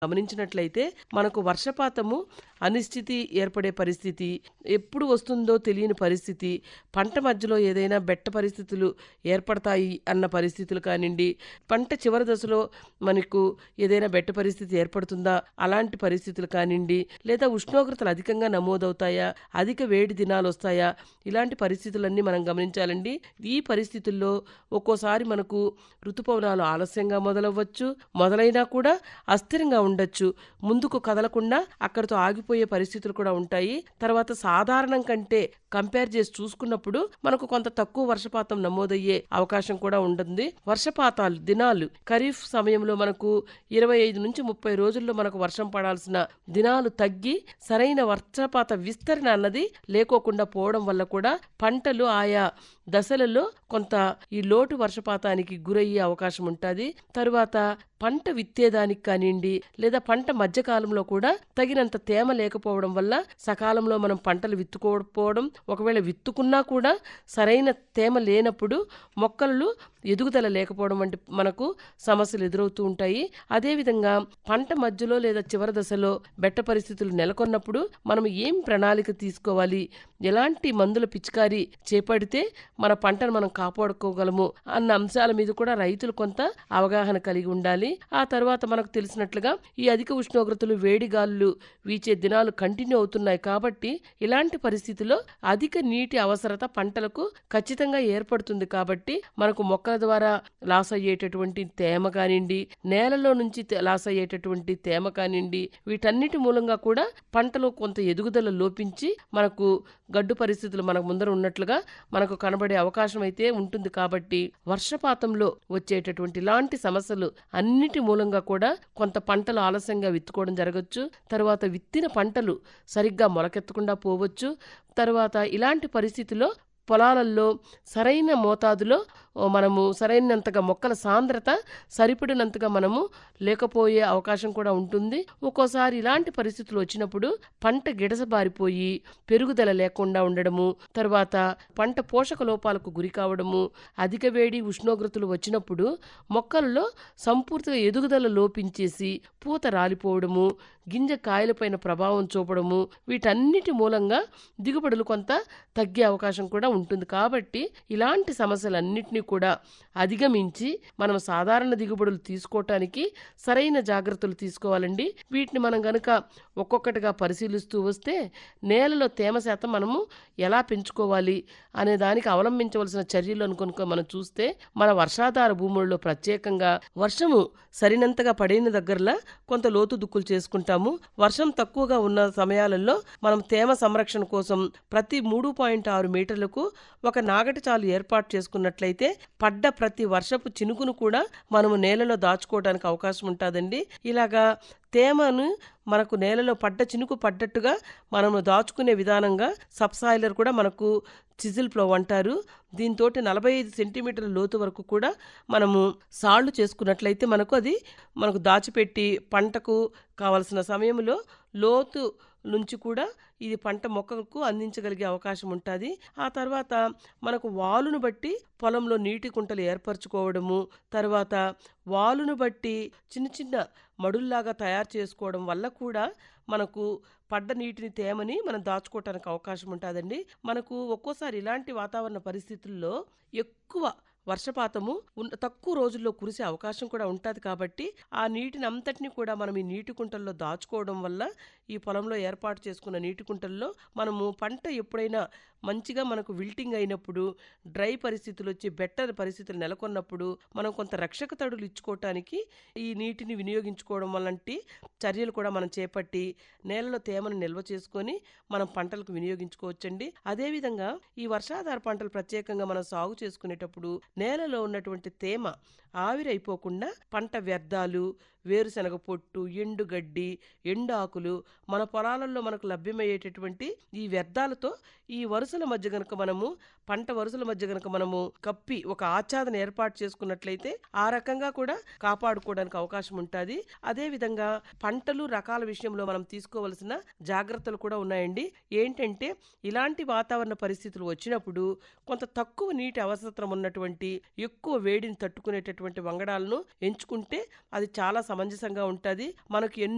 గమనించినట్లయితే మనకు వర్షపాతము అనిశ్చితి ఏర్పడే పరిస్థితి, ఎప్పుడు వస్తుందో తెలియని పరిస్థితి, పంట మధ్యలో ఏదైనా బెట్ట పరిస్థితులు ఏర్పడతాయి అన్న పరిస్థితులు కానివ్వండి, పంట చివరి దశలో మనకు ఏదైనా బెట్ట పరిస్థితి ఏర్పడుతుందా అలాంటి పరిస్థితులు కానివ్వండి, లేదా ఉష్ణోగ్రతలు అధికంగా నమోదవుతాయా, అధిక వేడి దినాలు వస్తాయా, ఇలాంటి పరిస్థితులన్నీ మనం గమనించాలండి. ఈ పరిస్థితుల్లో ఒక్కోసారి మనకు ఋతుపవనాలు ఆలస్యంగా మొదలవ్వచ్చు, మొదలైనా కూడా అస్థిరంగా ఉండొచ్చు, ముందుకు కదలకుండా అక్కడితో ఆగిపోయే పరిస్థితులు కూడా ఉంటాయి. తర్వాత సాధారణం కంటే కంపేర్ చేసి చూసుకున్నప్పుడు మనకు కొంత తక్కువ వర్షపాతం నమోదయ్యే అవకాశం కూడా ఉంటుంది. వర్షపాతాలు దినాలు ఖరీఫ్ సమయంలో మనకు 25 నుంచి 30 రోజుల్లో మనకు వర్షం పడాల్సిన దినాలు తగ్గి సరైన వర్షపాత విస్తరణ అన్నది లేకోకుండా పోవడం వల్ల కూడా పంటలు ఆయా దశలలో కొంత ఈ లోటు వర్షపాతానికి గురయ్యే అవకాశం ఉంటుంది. తరువాత పంట విత్తేదానికి కానివ్వండి, లేదా పంట మధ్యకాలంలో కూడా తగినంత తేమ లేకపోవడం వల్ల సకాలంలో మనం పంటలు విత్తుకోకపోవడం, ఒకవేళ విత్తుకున్నా కూడా సరైన తేమ లేనప్పుడు మొక్కలు ఎదుగుదల లేకపోవడం వంటి మనకు సమస్యలు ఎదురవుతూ ఉంటాయి. అదేవిధంగా పంట మధ్యలో లేదా చివరి దశలో బెట్ట పరిస్థితులు నెలకొన్నప్పుడు మనం ఏం ప్రణాళిక తీసుకోవాలి, ఎలాంటి మందుల పిచికారీ చేపడితే మన పంటను మనం కాపాడుకోగలము అన్న అంశాల మీద కూడా రైతులు కొంత అవగాహన కలిగి ఉండాలి. ఆ తర్వాత మనకు తెలిసినట్లుగా ఈ అధిక ఉష్ణోగ్రతలు, వేడి గాలులు వీచే దినాలు కంటిన్యూ అవుతున్నాయి కాబట్టి ఇలాంటి పరిస్థితుల్లో అధిక నీటి అవసరత పంటలకు ఖచ్చితంగా ఏర్పడుతుంది. కాబట్టి మనకు మొక్కల ద్వారా లాస్ అయ్యేటటువంటి తేమ కానివ్వండి, నేలలో నుంచి లాస్ అయ్యేటటువంటి తేమ కానివ్వండి, వీటన్నిటి మూలంగా కూడా పంటలో కొంత ఎదుగుదల లోపించి మనకు గడ్డు పరిస్థితులు మనకు ముందర ఉన్నట్లుగా మనకు కనబడే అవకాశం అయితే ఉంటుంది. కాబట్టి వర్షపాతంలో వచ్చేటటువంటి ఇలాంటి సమస్యలు అన్నిటి మూలంగా కూడా కొంత పంటలు ఆలస్యంగా విత్తుకోవడం జరగచ్చు, తర్వాత విత్తిన పంటలు సరిగ్గా మొలకెత్తకుండా పోవచ్చు. తర్వాత ఇలాంటి పరిస్థితుల్లో పొలాలలో సరైన మోతాదులో మనము సరైనంతగా మొక్కల సాంద్రత సరిపడినంతగా మనము లేకపోయే అవకాశం కూడా ఉంటుంది. ఒక్కోసారి ఇలాంటి పరిస్థితులు వచ్చినప్పుడు పంట గిడసబారిపోయి పెరుగుదల లేకుండా ఉండడము, తర్వాత పంట పోషక లోపాలకు గురి కావడము, అధిక వేడి ఉష్ణోగ్రతలు వచ్చినప్పుడు మొక్కలలో సంపూర్తిగా ఎదుగుదల లోపించేసి పూత రాలిపోవడము, గింజ కాయలపైన ప్రభావం చూపడము, వీటన్నిటి మూలంగా దిగుబడులు కొంత తగ్గే అవకాశం కూడా ఉంటుంది. కాబట్టి ఇలాంటి సమస్యలన్నింటినీ కూడా అధిగమించి మనం సాధారణ దిగుబడులు తీసుకోవటానికి సరైన జాగ్రత్తలు తీసుకోవాలండి. వీటిని మనం గనుక ఒక్కొక్కటిగా పరిశీలిస్తూ వస్తే నేలలో తేమ శాతం మనము ఎలా పెంచుకోవాలి అనే దానికి అవలంబించవలసిన చర్యలు అనుకుని మనం చూస్తే మన వర్షాధార భూముల్లో ప్రత్యేకంగా వర్షము సరినంతగా పడిన దగ్గరలా కొంత లోతు దుక్కులు చేసుకుంటాము. వర్షం తక్కువగా ఉన్న సమయాలలో మనం తేమ సంరక్షణ కోసం ప్రతి 3.6 మీటర్లకు ఒక నాగటి చాలు ఏర్పాటు చేసుకున్నట్లయితే పడ్డ ప్రతి వర్షపు చినుకును కూడా మనము నేలలో దాచుకోవడానికి అవకాశం ఉంటుందండి. ఇలాగా తేమను మనకు నేలలో పడ్డ చినుకు పడ్డట్టుగా మనము దాచుకునే విధానంగా సబ్సాయిలర్ కూడా మనకు చిజిల్ ప్లో అంటారు. దీంతో 45 సెంటీమీటర్ల లోతు వరకు కూడా మనము సాళ్లు చేసుకున్నట్లయితే మనకు దాచిపెట్టి పంటకు కావలసిన సమయంలో లోతు నుంచి కూడా ఇది పంట మొక్కకు అందించగలిగే అవకాశం ఉంటుంది. ఆ తర్వాత మనకు వాలును బట్టి పొలంలో నీటి కుంటలు ఏర్పరచుకోవడము, తర్వాత వాలును బట్టి చిన్న చిన్న మడుల్లాగా తయారు చేసుకోవడం వల్ల కూడా మనకు పడ్డ నీటిని తేమని మనం దాచుకోవటానికి అవకాశం ఉంటుందండి. మనకు ఒక్కోసారి ఇలాంటి వాతావరణ పరిస్థితుల్లో ఎక్కువ వర్షపాతము తక్కువ రోజుల్లో కురిసే అవకాశం కూడా ఉంటుంది. కాబట్టి ఆ నీటిని అంతటినీ కూడా మనం ఈ నీటి కుంటల్లో దాచుకోవడం వల్ల ఈ పొలంలో ఏర్పాటు చేసుకున్న నీటి కుంటల్లో మనము పంట ఎప్పుడైనా మంచిగా మనకు విల్టింగ్ అయినప్పుడు, డ్రై పరిస్థితులు వచ్చి బెటర్ పరిస్థితులు నెలకొన్నప్పుడు మనం కొంత రక్షక తడులు ఇచ్చుకోవటానికి ఈ నీటిని వినియోగించుకోవడం వల్లంటి చర్యలు కూడా మనం చేపట్టి నేలలో తేమను నిల్వ చేసుకొని మనం పంటలకు వినియోగించుకోవచ్చండి. అదేవిధంగా ఈ వర్షాధార పంటలు ప్రత్యేకంగా మనం సాగు చేసుకునేటప్పుడు నేలలో ఉన్నటువంటి తేమ ఆవిరైపోకుండా పంట వ్యర్థాలు, వేరుశనగ పొట్టు, ఎండుగడ్డి, ఎండాకులు మన పొలాలలో మనకు లభ్యమయ్యేటటువంటి ఈ వ్యర్థాలతో ఈ వరుసల మధ్య గనక మనము పంట వరుసల మధ్య గనక మనము కప్పి ఒక ఆచ్ఛాదన ఏర్పాటు చేసుకున్నట్లయితే ఆ రకంగా కూడా కాపాడుకోవడానికి అవకాశం ఉంటుంది. అదేవిధంగా పంటలు రకాల విషయంలో మనం తీసుకోవలసిన జాగ్రత్తలు కూడా ఉన్నాయండి. ఏంటంటే ఇలాంటి వాతావరణ పరిస్థితులు వచ్చినప్పుడు కొంత తక్కువ నీటి అవసరం ఉన్నటువంటి, ఎక్కువ వేడిని తట్టుకునేటటువంటి వంగడాలను ఎంచుకుంటే అది చాలా సమంజసంగా ఉంటుంది. మనకు